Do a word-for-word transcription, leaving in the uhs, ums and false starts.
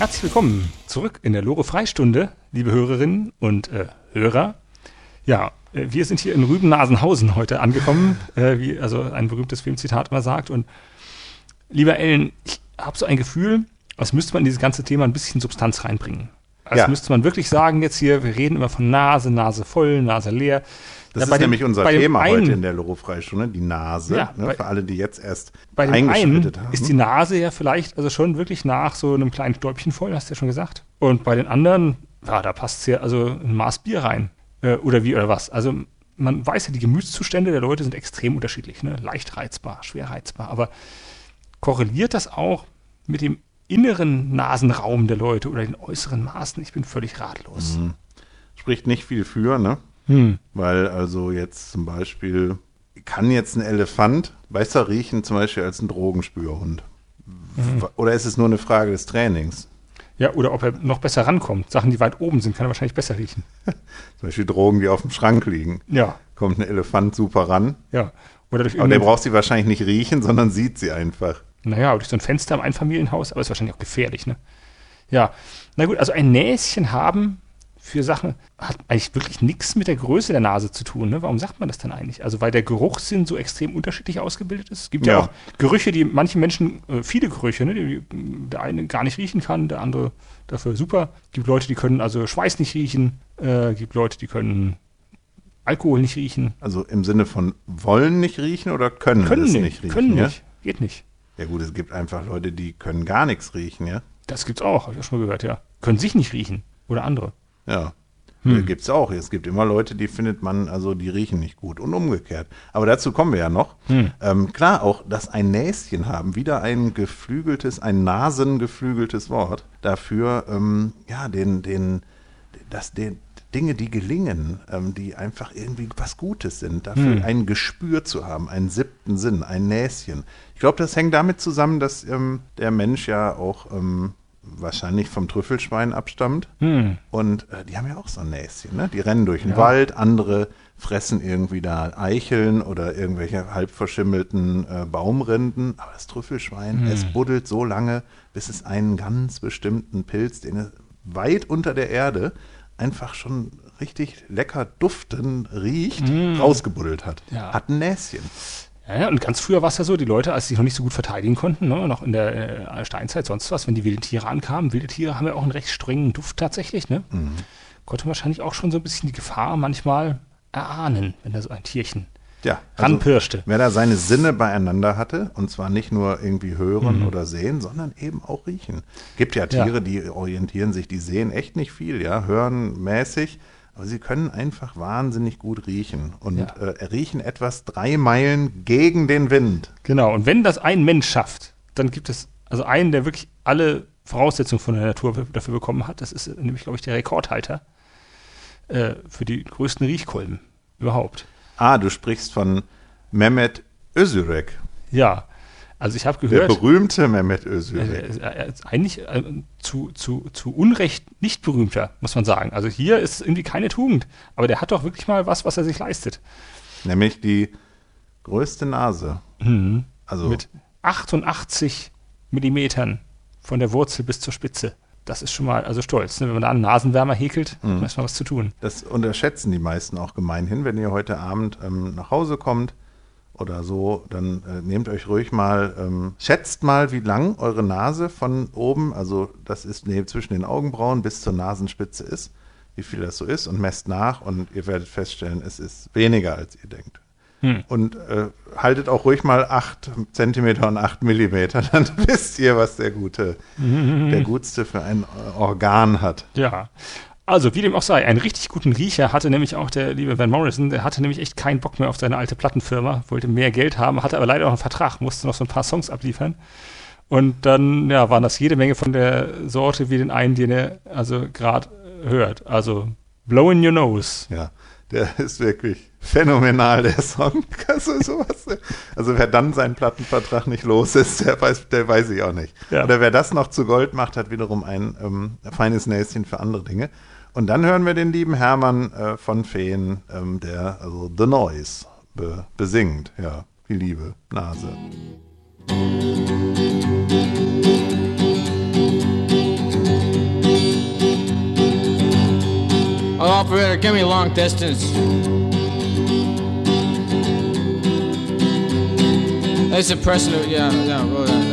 Herzlich willkommen zurück in der Lore-Freistunde, liebe Hörerinnen und äh, Hörer. Ja, äh, wir sind hier in Rüben-Nasenhausen heute angekommen, äh, wie also ein berühmtes Filmzitat immer sagt. Und lieber Ellen, ich habe so ein Gefühl, als müsste man in dieses ganze Thema ein bisschen Substanz reinbringen. Als Ja. müsste man wirklich sagen, jetzt hier, wir reden immer von Nase, Nase voll, Nase leer. Das Ja, ist bei dem- nämlich unser bei dem Thema einen- heute in der Loro-Freistunde, die Nase, Ja, ne, bei- für alle, die jetzt erst Bei dem einen eingeschaltet haben. ist die Nase ja vielleicht also schon wirklich nach so einem kleinen Stäubchen voll, hast du ja schon gesagt. Und bei den anderen, ja, da passt ja also ein Maß Bier rein. Äh, oder wie, oder was. Also man weiß ja, die Gemütszustände der Leute sind extrem unterschiedlich. Ne? Leicht reizbar, schwer reizbar. Aber korreliert das auch mit dem inneren Nasenraum der Leute oder den äußeren Maßen? Ich bin völlig ratlos. Mhm. Spricht nicht viel für, ne? Hm. Weil also jetzt zum Beispiel, kann jetzt ein Elefant besser riechen zum Beispiel als ein Drogenspürhund? Mhm. Oder ist es nur eine Frage des Trainings? Ja, oder ob er noch besser rankommt. Sachen, die weit oben sind, kann er wahrscheinlich besser riechen. Zum Beispiel Drogen, die auf dem Schrank liegen. Ja, Kommt ein Elefant super ran, ja. Oder durch aber der irgendeinen- braucht sie wahrscheinlich nicht riechen, sondern sieht sie einfach. Naja, durch so ein Fenster im Einfamilienhaus, aber ist wahrscheinlich auch gefährlich, ne? Ja, na gut, also ein Näschen haben für Sachen hat eigentlich wirklich nichts mit der Größe der Nase zu tun, ne? Warum sagt man das denn eigentlich? Also weil der Geruchssinn so extrem unterschiedlich ausgebildet ist. Es gibt ja, Ja. auch Gerüche, die manche Menschen, äh, viele Gerüche, ne? Die, die der eine gar nicht riechen kann, der andere dafür super. Es gibt Leute, die können also Schweiß nicht riechen, äh, gibt Leute, die können Alkohol nicht riechen. Also im Sinne von wollen nicht riechen oder können, Können es nicht, nicht riechen? können ja? nicht, geht nicht. Ja gut, es gibt einfach Leute, die können gar nichts riechen, ja? Das gibt's auch, habe ich auch schon mal gehört, ja. Können sich nicht riechen oder andere. Ja. Hm. Äh, Gibt's auch. Es gibt immer Leute, die findet man, also die riechen nicht gut und umgekehrt. Aber dazu kommen wir ja noch. Hm. Ähm, klar, auch, dass ein Näschen haben, wieder ein geflügeltes, ein nasengeflügeltes Wort dafür, ähm, ja, den, den, dass den Dinge, die gelingen, ähm, die einfach irgendwie was Gutes sind, dafür Hm. ein Gespür zu haben, einen siebten Sinn, ein Näschen. Ich glaube, das hängt damit zusammen, dass ähm, der Mensch ja auch ähm, wahrscheinlich vom Trüffelschwein abstammt. Hm. Und äh, die haben ja auch so ein Näschen, ne? Die rennen durch den Ja. Wald, andere fressen irgendwie da Eicheln oder irgendwelche halb verschimmelten äh, Baumrinden. Aber das Trüffelschwein, Hm. es buddelt so lange, bis es einen ganz bestimmten Pilz, den es weit unter der Erde einfach schon richtig lecker duften riecht, Hm. rausgebuddelt hat. Ja. Hat ein Näschen. Ja, ja, und ganz früher war es ja so, die Leute, als sie sich noch nicht so gut verteidigen konnten, ne, noch in der äh, Steinzeit, sonst was, wenn die wilden Tiere ankamen, wilde Tiere haben ja auch einen recht strengen Duft tatsächlich, ne? Mhm. Konnte wahrscheinlich auch schon so ein bisschen die Gefahr manchmal erahnen, wenn da so ein Tierchen Ja, ranpirschte. wer da seine Sinne beieinander hatte, und zwar nicht nur irgendwie hören Mhm. oder sehen, sondern eben auch riechen. Gibt ja Ja. Tiere, die orientieren sich, die sehen echt nicht viel, ja, hören mäßig, aber sie können einfach wahnsinnig gut riechen und Ja. äh, riechen etwas drei Meilen gegen den Wind. Genau, und wenn das ein Mensch schafft, dann gibt es also einen, der wirklich alle Voraussetzungen von der Natur dafür bekommen hat. Das ist nämlich, glaube ich, der Rekordhalter äh, für die größten Riechkolben überhaupt. Ah, du sprichst von Mehmet Özürek, Ja, also ich habe der gehört, berühmte Mehmet er Özürek. ist- er ist eigentlich äh, zu, zu, zu Unrecht nicht berühmter, muss man sagen. Also hier ist irgendwie keine Tugend, aber der hat doch wirklich mal was, was er sich leistet. Nämlich die größte Nase. Also Mit achtundachtzig Millimetern von der Wurzel bis zur Spitze. Das ist schon mal also stolz. Ne? Wenn man da einen Nasenwärmer häkelt, Mhm. dann ist mal was zu tun. Das unterschätzen die meisten auch gemeinhin. Wenn ihr heute Abend ähm, nach Hause kommt oder so, dann äh, nehmt euch ruhig mal, ähm, schätzt mal, wie lang eure Nase von oben, also das ist nee, zwischen den Augenbrauen bis zur Nasenspitze ist, wie viel das so ist und messt nach und ihr werdet feststellen, es ist weniger, als ihr denkt. Hm. Und äh, haltet auch ruhig mal acht Zentimeter und acht Millimeter, dann wisst ihr, was der Gute, der Gutste für ein äh, Organ hat. Ja. Also, wie dem auch sei, einen richtig guten Riecher hatte nämlich auch der liebe Van Morrison. Der hatte nämlich echt keinen Bock mehr auf seine alte Plattenfirma, wollte mehr Geld haben, hatte aber leider auch einen Vertrag, musste noch so ein paar Songs abliefern. Und dann, ja, waren das jede Menge von der Sorte wie den einen, den er also gerade hört. Also, Blow in Your Nose. Ja, der ist wirklich phänomenal, der Song. Also, sowas, also wer dann seinen Plattenvertrag nicht los ist, der weiß, der weiß ich auch nicht. Ja. Oder wer das noch zu Gold macht, hat wiederum ein ähm, feines Näschen für andere Dinge. Und dann hören wir den lieben Hermann äh, von Feen, ähm, der also The Noise be besingt. Ja, die liebe Nase. Oh, operator, give me long distance. It's impressive, yeah, yeah, well, yeah.